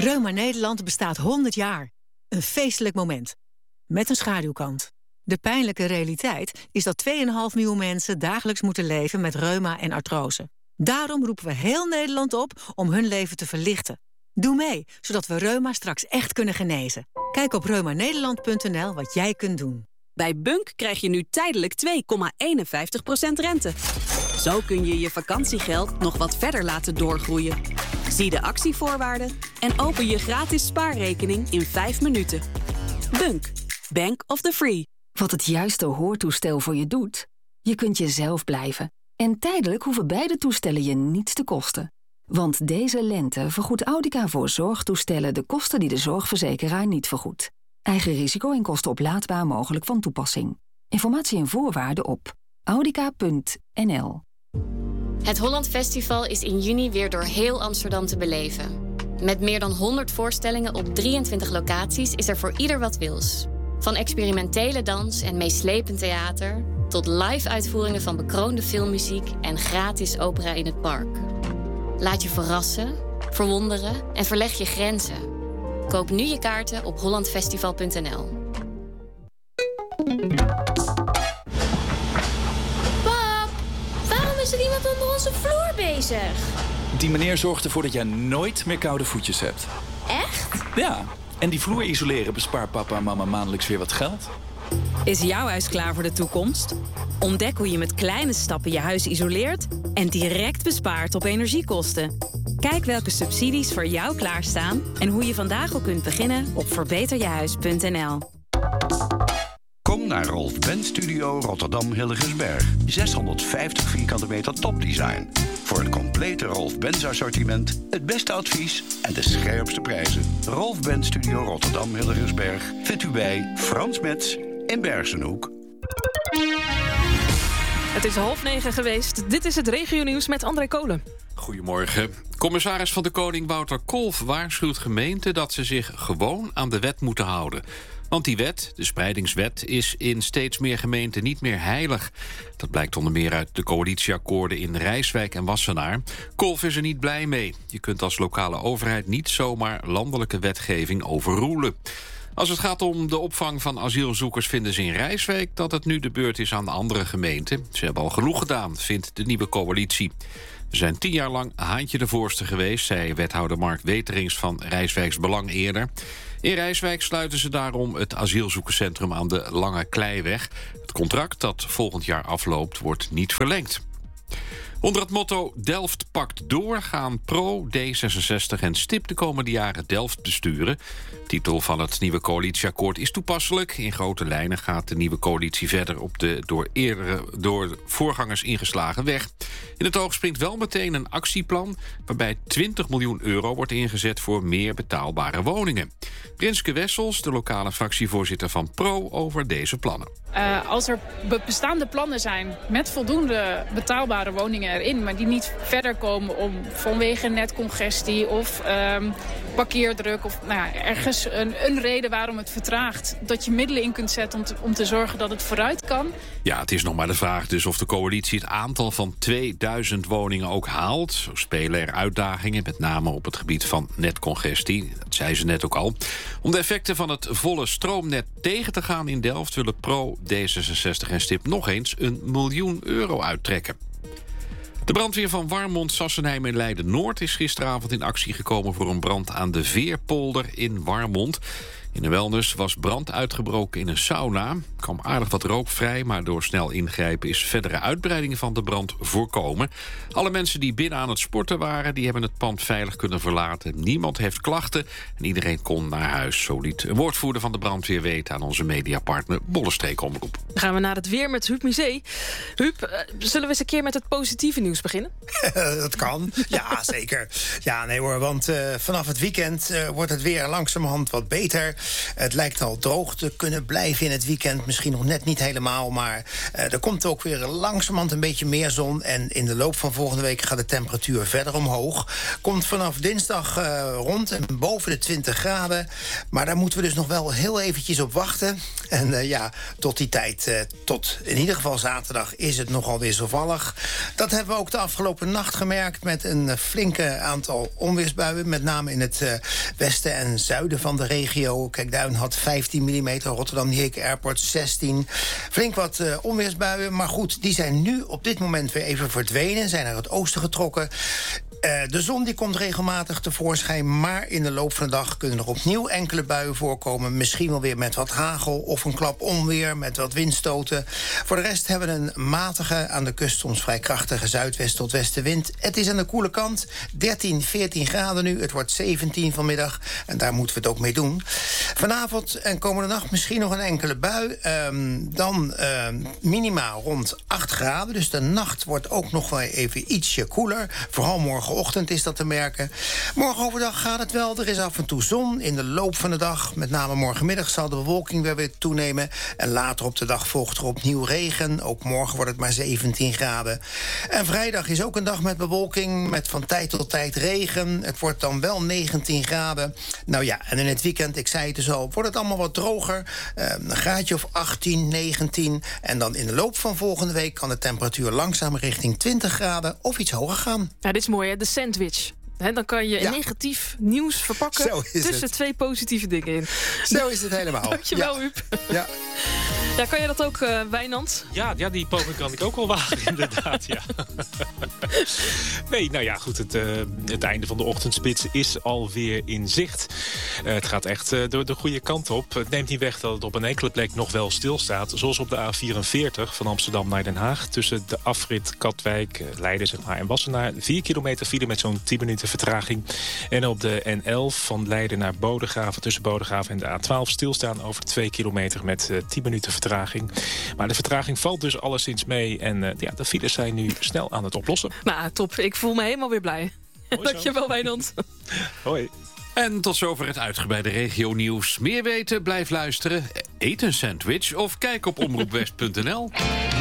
Reuma Nederland bestaat 100 jaar. Een feestelijk moment. Met een schaduwkant. De pijnlijke realiteit is dat 2,5 miljoen mensen dagelijks moeten leven met reuma en artrose. Daarom roepen we heel Nederland op om hun leven te verlichten. Doe mee, zodat we reuma straks echt kunnen genezen. Kijk op reumanederland.nl wat jij kunt doen. Bij Bunk krijg je nu tijdelijk 2,51% rente. Zo kun je je vakantiegeld nog wat verder laten doorgroeien. Zie de actievoorwaarden en open je gratis spaarrekening in 5 minuten. Bunk, Bank of the Free. Wat het juiste hoortoestel voor je doet? Je kunt jezelf blijven. En tijdelijk hoeven beide toestellen je niets te kosten. Want deze lente vergoedt Audica voor zorgtoestellen de kosten die de zorgverzekeraar niet vergoedt. Eigen risico en kosten oplaadbaar mogelijk van toepassing. Informatie en voorwaarden op audica.nl. Het Holland Festival is in juni weer door heel Amsterdam te beleven. Met meer dan 100 voorstellingen op 23 locaties is er voor ieder wat wils. Van experimentele dans en meeslepend theater tot live-uitvoeringen van bekroonde filmmuziek en gratis opera in het park. Laat je verrassen, verwonderen en verleg je grenzen. Koop nu je kaarten op hollandfestival.nl. Pap, waarom is er iemand onder onze vloer bezig? Die meneer zorgt ervoor dat jij nooit meer koude voetjes hebt. Echt? Ja, en die vloer isoleren bespaart papa en mama maandelijks weer wat geld. Is jouw huis klaar voor de toekomst? Ontdek hoe je met kleine stappen je huis isoleert en direct bespaart op energiekosten. Kijk welke subsidies voor jou klaarstaan en hoe je vandaag al kunt beginnen op verbeterjehuis.nl. Kom naar Rolf Benz Studio Rotterdam Hillegersberg. 650 vierkante meter topdesign. Voor het complete Rolf Benz assortiment, het beste advies en de scherpste prijzen. Rolf Benz Studio Rotterdam Hillegersberg vindt u bij Frans Metz in Bergenhoek. Het is 8:30 geweest. Dit is het regionieuws met André Kolen. Goedemorgen. Commissaris van de Koning Wouter Kolff waarschuwt gemeenten dat ze zich gewoon aan de wet moeten houden. Want die wet, de spreidingswet, is in steeds meer gemeenten niet meer heilig. Dat blijkt onder meer uit de coalitieakkoorden in Rijswijk en Wassenaar. Kolff is er niet blij mee. Je kunt als lokale overheid niet zomaar landelijke wetgeving overroelen. Als het gaat om de opvang van asielzoekers vinden ze in Rijswijk dat het nu de beurt is aan de andere gemeenten. Ze hebben al genoeg gedaan, vindt de nieuwe coalitie. We zijn 10 jaar lang haantje de voorste geweest, zei wethouder Mark Weterings van Rijswijks Belang eerder. In Rijswijk sluiten ze daarom het asielzoekerscentrum aan de Lange Kleiweg. Het contract dat volgend jaar afloopt wordt niet verlengd. Onder het motto Delft pakt door gaan Pro, D66 en STIP de komende jaren Delft besturen. De titel van het nieuwe coalitieakkoord is toepasselijk. In grote lijnen gaat de nieuwe coalitie verder op de door voorgangers ingeslagen weg. In het oog springt wel meteen een actieplan waarbij 20 miljoen euro wordt ingezet voor meer betaalbare woningen. Prinske Wessels, de lokale fractievoorzitter van Pro, over deze plannen. Als er bestaande plannen zijn met voldoende betaalbare woningen erin, maar die niet verder komen vanwege netcongestie of parkeerdruk of ergens een reden waarom het vertraagt, dat je middelen in kunt zetten om te zorgen dat het vooruit kan. Ja, het is nog maar de vraag dus of de coalitie het aantal van 2000 woningen ook haalt. Zo spelen er uitdagingen, met name op het gebied van netcongestie. Dat zei ze net ook al. Om de effecten van het volle stroomnet tegen te gaan in Delft willen Pro, D66 en STIP nog eens 1 miljoen euro uittrekken. De brandweer van Warmond, Sassenheim en Leiden-Noord is gisteravond in actie gekomen voor een brand aan de Veerpolder in Warmond. In de wellness was brand uitgebroken in een sauna. Er kwam aardig wat rook vrij, maar door snel ingrijpen is verdere uitbreiding van de brand voorkomen. Alle mensen die binnen aan het sporten waren, die hebben het pand veilig kunnen verlaten. Niemand heeft klachten en iedereen kon naar huis. Zo liet een woordvoerder van de brandweer weten aan onze mediapartner Bollestreek Omroep. Dan gaan we naar het weer met Huub Musee. Huub, zullen we eens een keer met het positieve nieuws beginnen? Dat kan, ja zeker. Ja, nee hoor, want vanaf het weekend wordt het weer langzamerhand wat beter. Het lijkt al droog te kunnen blijven in het weekend. Misschien nog net niet helemaal, maar er komt ook weer langzamerhand een beetje meer zon. En in de loop van volgende week gaat de temperatuur verder omhoog. Komt vanaf dinsdag rond en boven de 20 graden. Maar daar moeten we dus nog wel heel eventjes op wachten. En tot die tijd, tot in ieder geval zaterdag, is het nogal wisselvallig. Dat hebben we ook de afgelopen nacht gemerkt met een flinke aantal onweersbuien. Met name in het westen en zuiden van de regio. Kijkduin had 15 mm, Rotterdam-Heek Airport 16. Flink wat onweersbuien, maar goed, die zijn nu op dit moment weer even verdwenen. Zijn naar het oosten getrokken. De zon die komt regelmatig tevoorschijn, maar in de loop van de dag kunnen er opnieuw enkele buien voorkomen. Misschien wel weer met wat hagel of een klap onweer met wat windstoten. Voor de rest hebben we een matige, aan de kust soms vrij krachtige zuidwest tot westenwind. Het is aan de koele kant, 13, 14 graden nu. Het wordt 17 vanmiddag en daar moeten we het ook mee doen. Vanavond en komende nacht misschien nog een enkele bui. Dan minima rond 8 graden. Dus de nacht wordt ook nog wel even ietsje koeler. Vooral morgenochtend is dat te merken. Morgen overdag gaat het wel. Er is af en toe zon in de loop van de dag. Met name morgenmiddag zal de bewolking weer toenemen. En later op de dag volgt er opnieuw regen. Ook morgen wordt het maar 17 graden. En vrijdag is ook een dag met bewolking. Met van tijd tot tijd regen. Het wordt dan wel 19 graden. Nou ja, en in het weekend, ik zei het dus al, wordt het allemaal wat droger. Een graadje of 18, 19. En dan in de loop van volgende week kan de temperatuur langzaam richting 20 graden of iets hoger gaan. Ja, dit is mooi, hè? De sandwich. Dan kan je negatief nieuws verpakken tussen twee positieve dingen in. Zo is het helemaal. Dankjewel, Huub. Ja. Ja, kan je dat ook, Wijnand? Ja, die poging kan ik ook wel wagen, inderdaad, ja. Nee, nou ja, goed, het einde van de ochtendspits is alweer in zicht. Het gaat echt door de goede kant op. Het neemt niet weg dat het op een enkele plek nog wel stilstaat. Zoals op de A44 van Amsterdam naar Den Haag. Tussen de afrit Katwijk, Leiden zeg maar, en Wassenaar. 4 kilometer file met zo'n 10 minuten vertraging. En op de N11 van Leiden naar Bodegraven, tussen Bodegraven en de A12 stilstaan over 2 kilometer met 10 minuten vertraging. Maar de vertraging valt dus alleszins mee. En de files zijn nu snel aan het oplossen. Nou, top. Ik voel me helemaal weer blij. Dankjewel, Wijnand. Hoi. En tot zover het uitgebreide regionieuws. Meer weten? Blijf luisteren. Eet een sandwich of kijk op omroepwest.nl.